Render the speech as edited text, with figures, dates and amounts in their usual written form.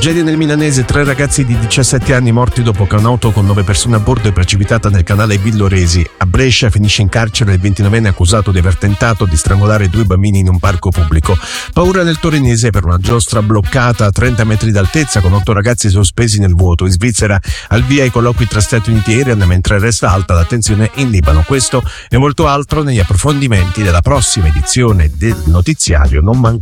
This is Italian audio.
Tragedia nel Milanese, 3 ragazzi di 17 anni morti dopo che un'auto con 9 persone a bordo è precipitata nel canale Villoresi. A Brescia finisce in carcere il 29enne accusato di aver tentato di strangolare 2 bambini in un parco pubblico. Paura nel torinese per una giostra bloccata a 30 metri d'altezza con 8 ragazzi sospesi nel vuoto. In Svizzera al via i colloqui tra Stati Uniti e Iran, mentre resta alta la tensione in Libano. Questo e molto altro negli approfondimenti della prossima edizione del notiziario Non Manca